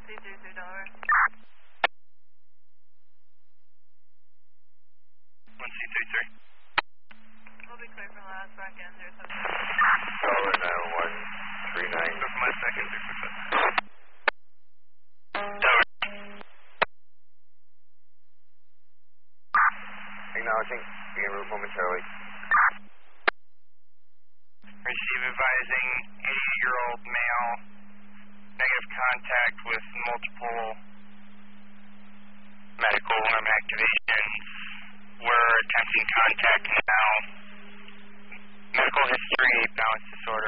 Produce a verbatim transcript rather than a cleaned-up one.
C three three Delaware. one C three three. We'll be clear from last back end zero seven. Delaware nine one three nine. Go for my second zero six seven. Delaware. Acknowledging. Begin route momentarily. Receive advising eighty-year-old male, negative contact with multiple medical arm activations. We're attempting contact now. Medical history, balance disorder.